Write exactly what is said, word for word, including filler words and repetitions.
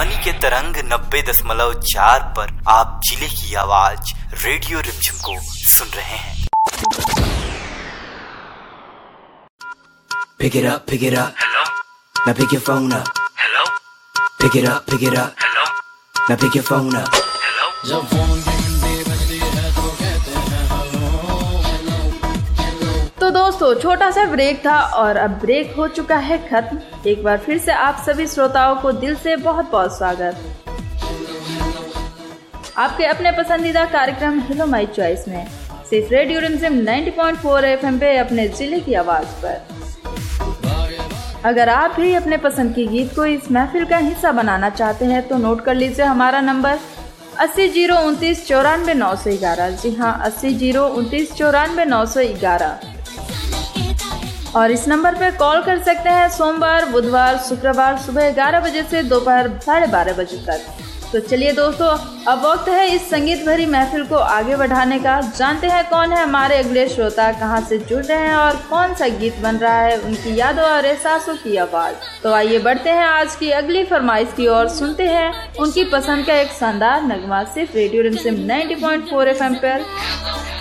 ध्वनि के तरंग नब्बे दशमलव चार पर आप जिले की आवाज रेडियो रिमझिम को सुन रहे हैं। Pick it up, pick it up. Hello. Now pick your phone up. Hello. Pick it up, pick it up. Hello. Now pick your phone up. Hello. जब फोन की घंटी बजती है तो कहते हैं हेलो हेलो। तो दोस्तों, छोटा सा ब्रेक था और अब ब्रेक हो चुका है खत्म। एक बार फिर से आप सभी श्रोताओं को दिल से बहुत बहुत स्वागत आपके अपने पसंदीदा कार्यक्रम हेलो माय चॉइस में, सिर्फ रेडियो रिमझिम नब्बे पॉइंट चार एफएम पे अपने जिले की आवाज पर। अगर आप भी अपने पसंद की गीत को इस महफिल का हिस्सा बनाना चाहते हैं तो नोट कर लीजिए हमारा नंबर अस्सी जीरो उनतीस चौरानवे नौ सौ ग्यारह। जी हाँ, अस्सी जीरो उनतीस चौरानवे नौ सौ ग्यारह। और इस नंबर पर कॉल कर सकते हैं सोमवार, बुधवार, शुक्रवार सुबह ग्यारह बजे से दोपहर साढ़े बारह बजे तक। तो चलिए दोस्तों, अब वक्त है इस संगीत भरी महफिल को आगे बढ़ाने का। जानते हैं कौन है हमारे अगले श्रोता, कहां से जुड़ रहे हैं और कौन सा गीत बन रहा है उनकी यादों और एहसासों की आवाज। तो आइए बढ़ते हैं आज की अगली फरमाइश की ओर, सुनते हैं उनकी पसंद का एक शानदार नगमा सिर्फ रेडियो रिमझिम नब्बे पॉइंट चार एफएम पर।